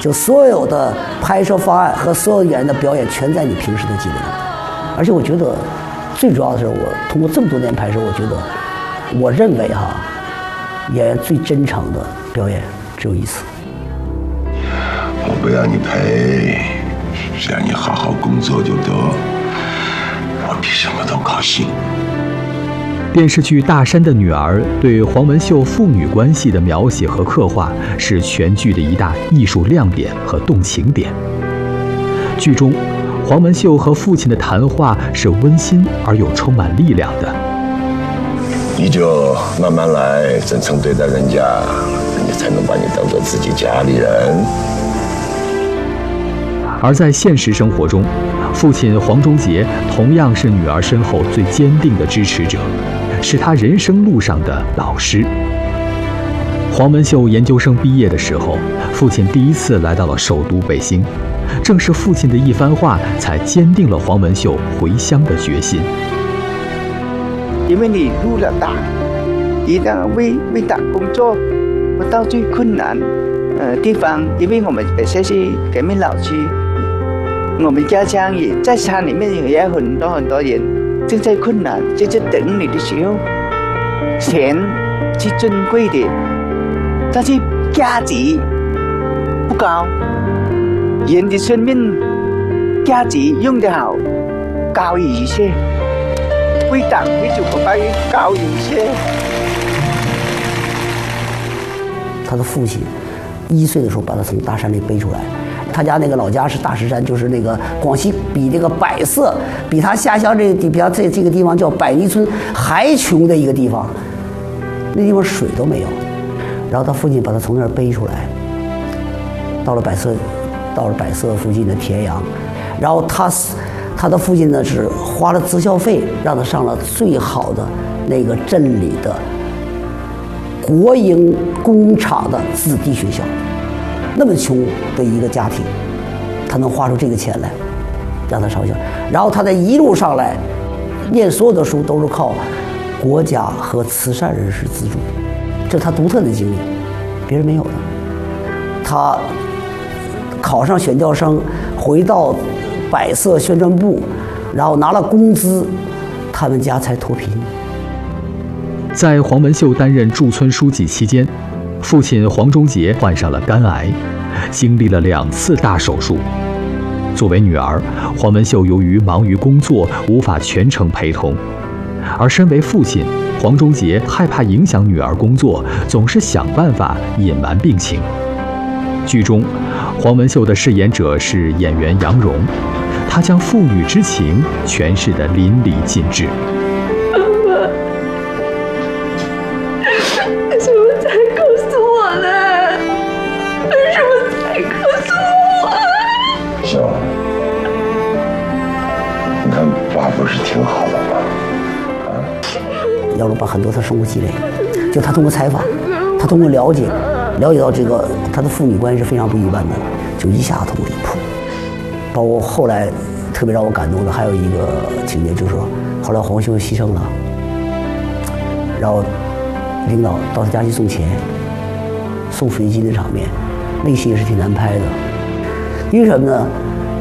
就所有的拍摄方案和所有演员的表演全在你平时的积累里。而且我觉得最主要的是，我通过这么多年拍摄，我认为演员最真诚的表演只有一次。 我不要你赔，只要你好好工作就得，我比什么都高兴。 电视剧《大山的女儿》对黄文秀父女关系的描写和刻画是全剧的一大艺术亮点和动情点。剧中，黄文秀和父亲的谈话是温馨而又充满力量的。 你就慢慢来，真诚对待人家，人家才能把你当做自己家里人。 而在现实生活中，父亲黄忠杰同样是女儿身后最坚定的支持者，是她人生路上的老师。黄文秀研究生毕业的时候，父亲第一次来到了首都北京，正是父亲的一番话才坚定了黄文秀回乡的决心。 因为你入了党，一定要为党工作。我到最困难地方，因为我们本身是革命老区，我们家乡也在山里面也有很多人正在困难，就是等你的时候。钱是珍贵的，但是价值不高。人的生命价值用得好，高于一切。为党为祖国发言高于一切。 他的父亲1岁的时候把他从大山里背出来，他家那个老家是大石山，就是那个广西比这个百色，比他下乡这个地方叫百里村还穷的一个地方，那地方水都没有。然后他父亲把他从那儿背出来，到了百色附近的田阳，然后他的父亲呢是花了自校费让他上了最好的那个镇里的国营工厂的子弟学校。那么穷的一个家庭，他能花出这个钱来让他上学，然后他在一路上来念所有的书都是靠国家和慈善人士资助，这是他独特的经历，别人没有的。他考上选调生，回到百色宣传部，然后拿了工资，他们家才脱贫。 在黄文秀担任驻村书记期间，父亲黄忠杰患上了肝癌，经历了2次大手术。作为女儿，黄文秀由于忙于工作，无法全程陪同，而身为父亲，黄忠杰害怕影响女儿工作，总是想办法隐瞒病情。剧中，黄文秀的饰演者是演员杨蓉，她将父女之情诠释得淋漓尽致。 为什么才告诉我呢？为什么才告诉我？ 秀，你看爸不是挺好的吗？ 杨蓉把很多他生活积累，就他通过采访，他通过了解到这个他的父女关系是非常不一般的，就一下通离谱。包括后来特别让我感动的还有一个情节，就是说后来黄秀牺牲了，然后领导到他家去送钱，送飞机的场面，那个戏也是挺难拍的。因为什么呢？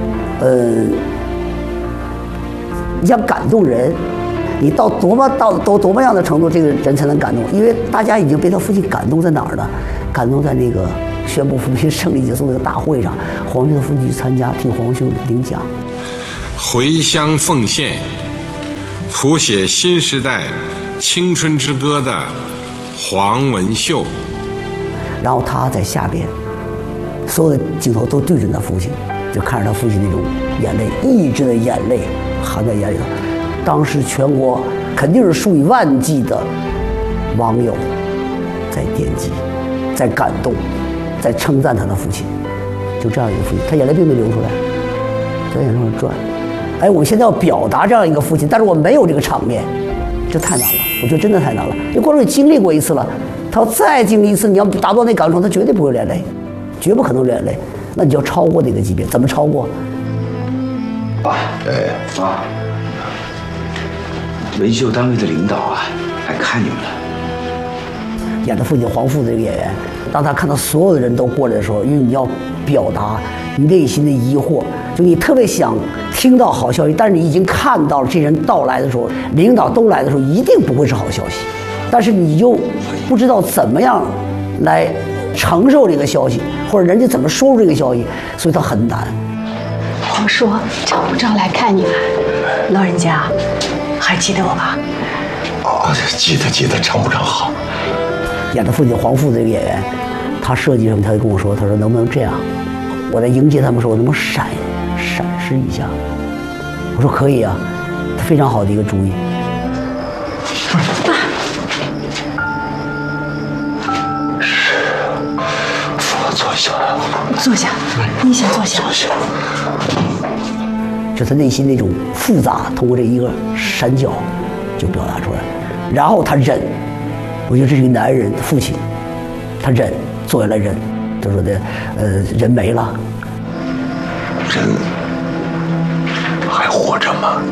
你想感动人，你到多么样的程度，这个人才能感动？因为大家已经被他父亲感动在哪儿呢？感动在那个宣布扶贫胜利结束那个大会上，黄秀的父亲去参加，替黄秀领奖。 回乡奉献，谱写新时代青春之歌的黄文秀。 然后他在下边，所有的镜头都对准他父亲，就看着他父亲那种眼泪，抑制的眼泪含在眼里头。当时全国肯定是数以万计的网友在点击，在感动，在称赞他的父亲。就这样一个父亲，他眼泪并没流出来，在眼上转。哎，我们现在要表达这样一个父亲，但是我没有这个场面，这太难了。我觉得真的太难了。因为观众经历过一次了，他要再经历一次，你要达到那感受，他绝对不会流眼泪，绝不可能流眼泪。那你就要超过那个级别，怎么超过？ 文秀单位的领导啊，来看你们了。 演的父亲黄父的这个演员， 当他看到所有的人都过来的时候，因为你要表达你内心的疑惑，就你特别想听到好消息，但是你已经看到了这人到来的时候，领导都来的时候，一定不会是好消息，但是你又不知道怎么样来承受这个消息，或者人家怎么说出这个消息，所以他很难。 皇叔常部长来看你了，老人家还记得我吧？ 记得，常部长好。 演他父亲黄父子这个演员，他设计什么，他就跟我说，他说能不能这样？我在迎接他们的时候，我能不能闪示一下？我说可以啊，非常好的一个主意。 爸， 坐下。 坐下，你先坐下。 就他内心那种复杂，通过这一个闪角就表达出来，然后他忍。我觉得这是一个男人的父亲，他忍，坐下来忍。他说的，人没了， 人还活着吗？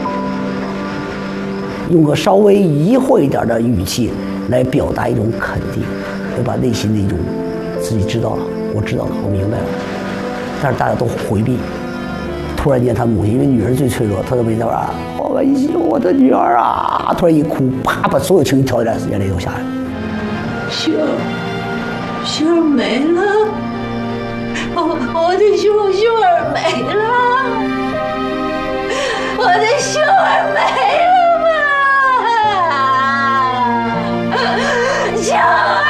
用个稍微疑惑一点的语气来表达一种肯定，对吧？内心的一种自己知道了，我知道了，我明白了。但是大家都回避。突然间，他母亲因为女人最脆弱，他都没在啊，我的女儿啊！突然一哭，啪，把所有情绪调起来，眼泪都下来了。 雪儿没了，我的雪儿没了，我的雪儿没了嘛，雪儿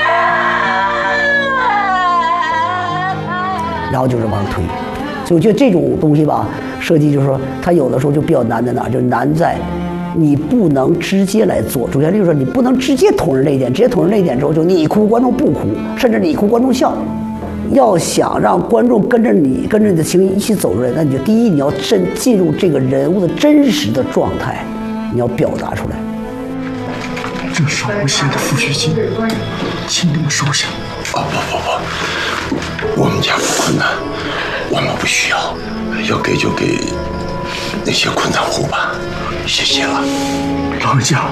啊！ 然后就是往上推。所以我觉得这种东西吧，设计就是说，它有的时候就比较难在哪儿，就是难在你不能直接来做。主旋律就是说，你不能直接捅人这一点，直接捅人这一点之后，就你哭观众不哭，甚至你哭观众笑。要想让观众跟着你的情绪一起走出来，那你就第一你要进入这个人物的真实的状态，你要表达出来。 这是我写的抚恤金，请你们收下。 不，我们家不困难，我们不需要，要给就给那些困难户吧，谢谢了。 老人家，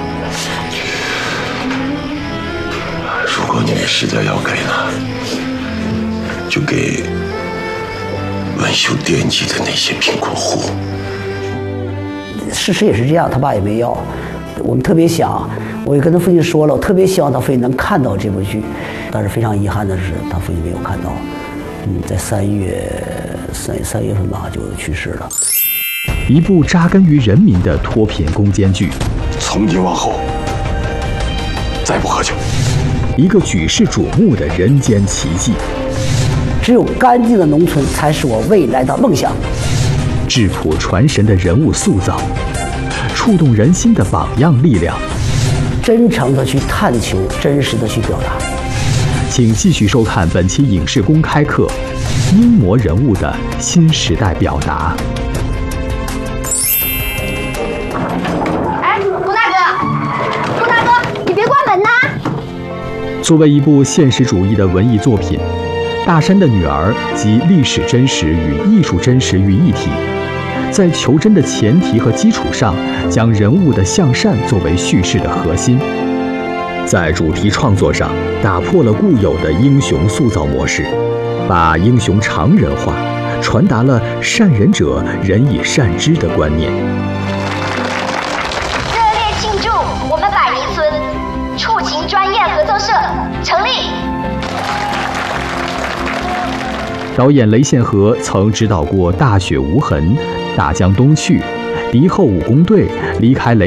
如果你们实在要给呢，就给文秀惦记的那些贫困户。 事实也是这样，他爸也没要。我们特别想，我也跟他父亲说了，我特别希望他父亲能看到这部剧，但是非常遗憾的是，他父亲没有看到。在3月份吧，就去世了。 一部扎根于人民的脱贫攻坚剧， 从今往后再不喝酒。 一个举世瞩目的人间奇迹。 只有干净的农村才是我未来的梦想。 质朴传神的人物塑造，触动人心的榜样力量。 真诚的去探求，真实的去表达。 请继续收看本期影视公开课《英模人物的新时代表达》。 哎，顾大哥，你别关门呐！ 作为一部现实主义的文艺作品，《大山的女儿》集历史真实与艺术真实于一体，在求真的前提和基础上，将人物的向善作为叙事的核心。在主题创作上，打破了固有的英雄塑造模式，把英雄常人化，传达了善人者人以善之的观念。 热烈庆祝我们百尼村触情专业合作社成立。 导演雷宪和曾指导过《大雪无痕》《大江东去》《敌后武工队》，离开雷。